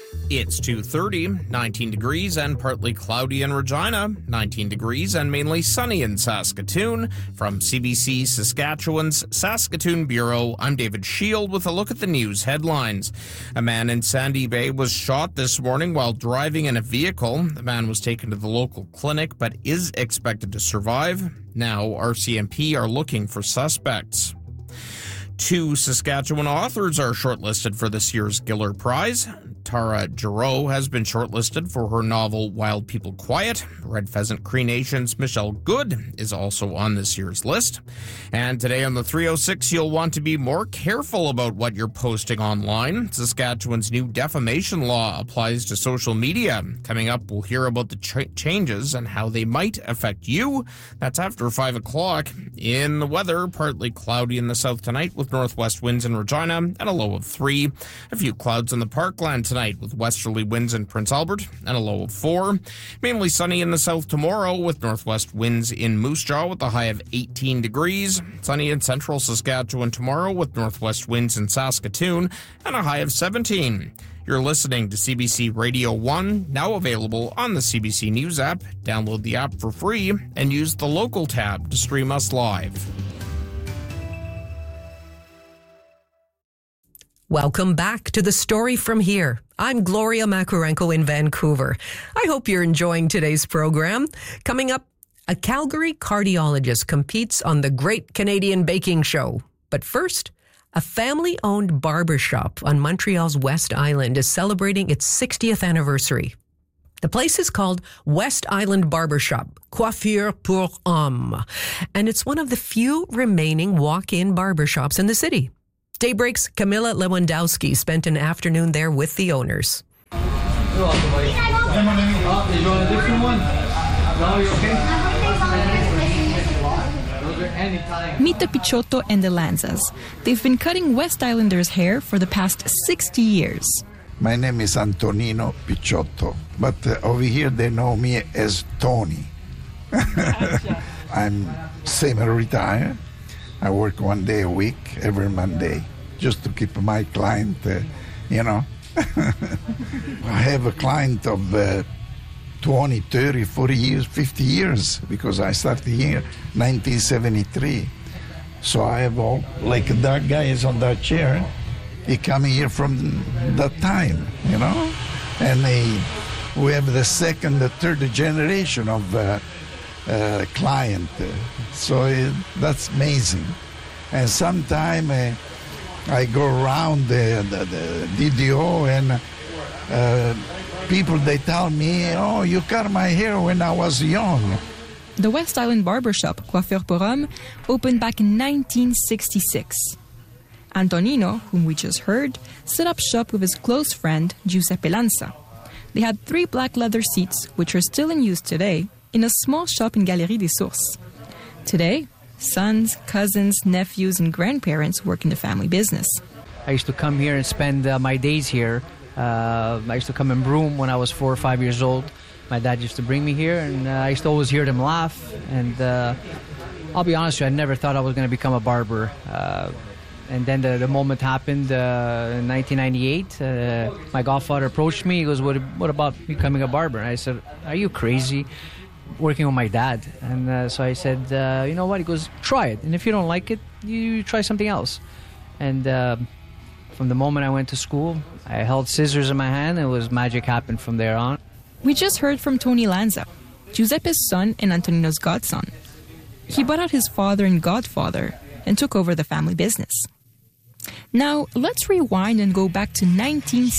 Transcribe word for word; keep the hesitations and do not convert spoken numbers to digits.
It's two thirty, nineteen degrees and partly cloudy in Regina, nineteen degrees and mainly sunny in Saskatoon. From C B C Saskatchewan's Saskatoon Bureau, I'm David Shield with a look at the news headlines. A man in Sandy Bay was shot this morning while driving in a vehicle. The man was taken to the local clinic but is expected to survive. Now, R C M P are looking for suspects. Two Saskatchewan authors are shortlisted for this year's Giller Prize. Tara Giroux has been shortlisted for her novel Wild People Quiet. Red Pheasant Cree Nation's Michelle Good is also on this year's list. And today on the three oh six, you'll want to be more careful about what you're posting online. Saskatchewan's new defamation law applies to social media. Coming up, we'll hear about the ch- changes and how they might affect you. That's after five o'clock. In the weather, partly cloudy in the south tonight with northwest winds in Regina and a low of three. A few clouds in the Parkland tonight with westerly winds in Prince Albert and a low of four. Mainly sunny in the south tomorrow with northwest winds in Moose Jaw with a high of eighteen degrees. Sunny in central Saskatchewan tomorrow with northwest winds in Saskatoon and a high of seventeen. You're listening to C B C Radio one, now available on the C B C News app. Download the app for free and use the local tab to stream us live. Welcome back to The Story From Here. I'm Gloria Makarenko in Vancouver. I hope you're enjoying today's program. Coming up, a Calgary cardiologist competes on the Great Canadian Baking Show. But first, a family-owned barbershop on Montreal's West Island is celebrating its sixtieth anniversary. The place is called West Island Barbershop, Coiffure pour Hommes, and it's one of the few remaining walk-in barbershops in the city. Daybreak's Camilla Lewandowski spent an afternoon there with the owners. You're welcome, buddy. Oh, you want a different one? No, you okay? Meet the Pichotto and the Lanzas. They've been cutting West Islanders' hair for the past sixty years. My name is Antonino Pichotto, but uh, over here they know me as Tony. I'm semi-retired. I work one day a week, every Monday, just to keep my client, uh, you know. I have a client of uh, twenty, thirty, forty years, fifty years, because I started here in nineteen seventy-three. So I have all, like that guy is on that chair, he come here from that time, you know. And they, we have the second, the third generation of uh, uh, client. So uh, that's amazing. And sometime uh, I go around the, the, the D D O and uh, people, they tell me, oh, you cut my hair when I was young. The West Island Barbershop, Coiffure pour Hommes, opened back in nineteen sixty-six. Antonino, whom we just heard, set up shop with his close friend, Giuseppe Lanza. They had three black leather seats, which are still in use today, in a small shop in Galerie des Sources. Today, sons, cousins, nephews, and grandparents work in the family business. I used to come here and spend uh, my days here. Uh, I used to come and broom when I was four or five years old. My dad used to bring me here, and uh, I used to always hear them laugh. And uh, I'll be honest with you, I never thought I was going to become a barber. Uh, and then the, the moment happened uh, in nineteen ninety-eight. Uh, my godfather approached me. He goes, what, what about becoming a barber? And I said, are you crazy? Working with my dad. And uh, so I said, uh, you know what? He goes, try it. And if you don't like it, you try something else. And uh, from the moment I went to school, I held scissors in my hand, and it was magic happened from there on. We just heard from Tony Lanza, Giuseppe's son and Antonino's godson. He bought out his father and godfather and took over the family business. Now, let's rewind and go back to nineteen